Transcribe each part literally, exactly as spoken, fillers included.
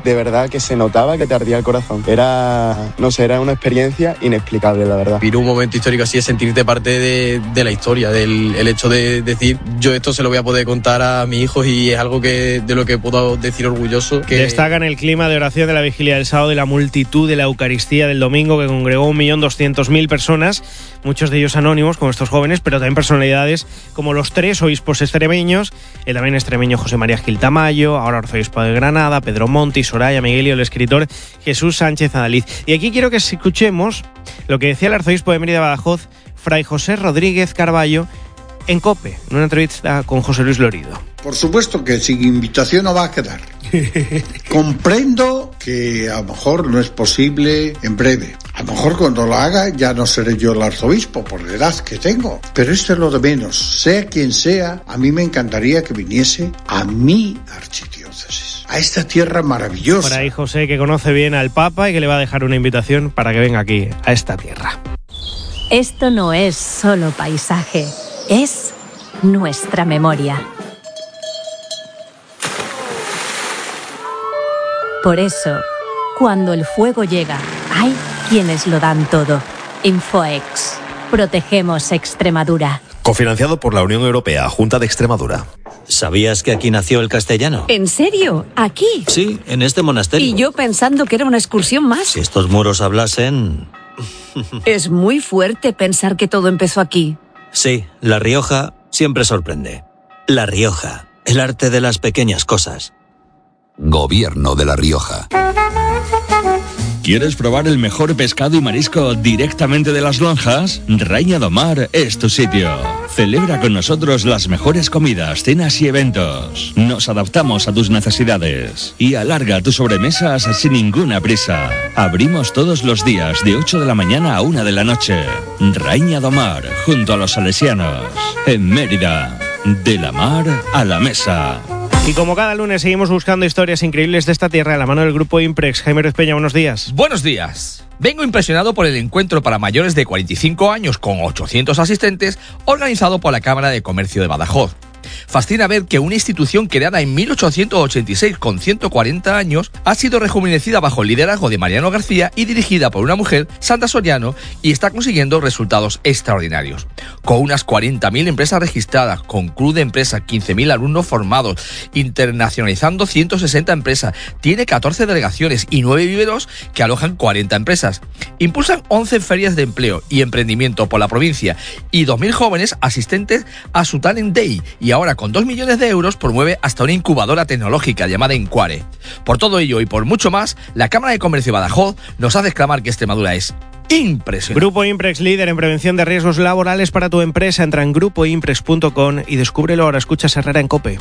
de verdad que se notaba que te ardía el corazón. Era, no sé, era una experiencia inexplicable, la verdad. Vivir un momento histórico así es sentirte parte de, de la historia, del el hecho de decir, yo esto se lo voy a poder contar a mis hijos y es algo que de lo que puedo decir orgulloso. Que... Destacan el clima de oración de la vigilia del sábado y la multitud de la Eucaristía del domingo, que congregó un millón doscientos mil personas, muchos de ellos anónimos, como estos jóvenes, pero también personalidades como los tres obispos extremeños, el también extremeño José María Gil Tamayo, ahora arzobispo de Granada, Pedro Monti, Soraya Miguel y el escritor Jesús Sánchez Adaliz. Y aquí quiero que escuchemos lo que decía el arzobispo de Mérida Badajoz, Fray José Rodríguez Carballo, en COPE, en una entrevista con José Luis Lorido. Por supuesto que sin invitación no va a quedar. Comprendo que a lo mejor no es posible en breve. A lo mejor cuando lo haga ya no seré yo el arzobispo por la edad que tengo. Pero esto es lo de menos. Sea quien sea, a mí me encantaría que viniese a mi archidiócesis, a esta tierra maravillosa. Fray José, que conoce bien al Papa y que le va a dejar una invitación para que venga aquí, a esta tierra. Esto no es solo paisaje, es nuestra memoria. Por eso, cuando el fuego llega, hay quienes lo dan todo. Infoex. Protegemos Extremadura. Cofinanciado por la Unión Europea, Junta de Extremadura. ¿Sabías que aquí nació el castellano? ¿En serio? ¿Aquí? Sí, en este monasterio. Y yo pensando que era una excursión más. Si estos muros hablasen... Es muy fuerte pensar que todo empezó aquí. Sí, La Rioja siempre sorprende. La Rioja, el arte de las pequeñas cosas. Gobierno de La Rioja. ¿Quieres probar el mejor pescado y marisco directamente de las lonjas? Raïna do Mar es tu sitio. Celebra con nosotros las mejores comidas, cenas y eventos. Nos adaptamos a tus necesidades y alarga tus sobremesas sin ninguna prisa. Abrimos todos los días de ocho de la mañana a una de la noche. Raïna do Mar, junto a los salesianos. En Mérida, de la mar a la mesa. Y como cada lunes seguimos buscando historias increíbles de esta tierra de la mano del grupo Imprex. Jaime Ruiz Peña, buenos días. Buenos días. Vengo impresionado por el encuentro para mayores de cuarenta y cinco años con ochocientos asistentes organizado por la Cámara de Comercio de Badajoz. Fascina ver que una institución creada en mil ochocientos ochenta y seis con ciento cuarenta años ha sido rejuvenecida bajo el liderazgo de Mariano García y dirigida por una mujer, Sandra Soriano, y está consiguiendo resultados extraordinarios. Con unas cuarenta mil empresas registradas, con club de empresas, quince mil alumnos formados, internacionalizando ciento sesenta empresas, tiene catorce delegaciones y nueve viveros que alojan cuarenta empresas. Impulsan once ferias de empleo y emprendimiento por la provincia y dos mil jóvenes asistentes a su Talent Day, y ahora con dos millones de euros promueve hasta una incubadora tecnológica llamada Encuare. Por todo ello y por mucho más, la Cámara de Comercio de Badajoz nos hace exclamar que Extremadura es impresionante. Grupo Imprex, líder en prevención de riesgos laborales para tu empresa. Entra en grupo imprex punto com y descúbrelo ahora. Escucha Herrera en COPE.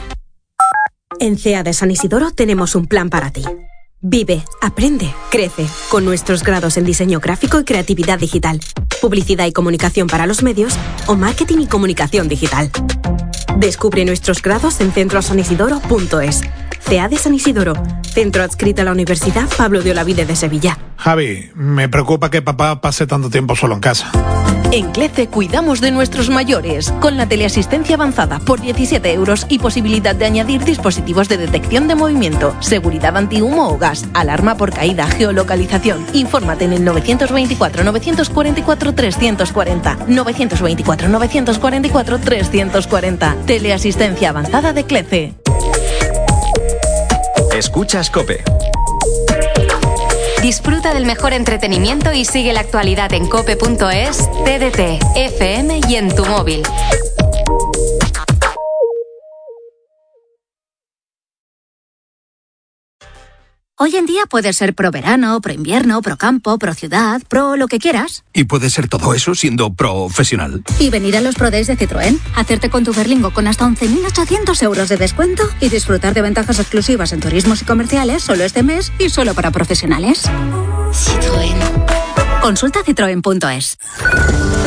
En C E A de San Isidoro tenemos un plan para ti. Vive, aprende, crece, con nuestros grados en diseño gráfico y creatividad digital, publicidad y comunicación para los medios o marketing y comunicación digital. Descubre nuestros grados en centro san isidoro punto es. C E A de San Isidoro, centro adscrito a la Universidad Pablo de Olavide de Sevilla. Javi, me preocupa que papá pase tanto tiempo solo en casa. En CLECE cuidamos de nuestros mayores, con la teleasistencia avanzada por diecisiete euros y posibilidad de añadir dispositivos de detección de movimiento, seguridad antihumo o gas, alarma por caída, geolocalización. Infórmate en el novecientos veinticuatro, novecientos cuarenta y cuatro, trescientos cuarenta. novecientos veinticuatro, novecientos cuarenta y cuatro, trescientos cuarenta. Teleasistencia avanzada de CLECE. Escuchas COPE. Disfruta del mejor entretenimiento y sigue la actualidad en cope punto es, T D T, F M y en tu móvil. Hoy en día puedes ser pro verano, pro invierno, pro campo, pro ciudad, pro lo que quieras. Y puedes ser todo eso siendo profesional. Y venir a los Pro Days de Citroën, hacerte con tu Berlingo con hasta once mil ochocientos euros de descuento y disfrutar de ventajas exclusivas en turismos y comerciales solo este mes y solo para profesionales. Citroën. Consulta citroen punto es.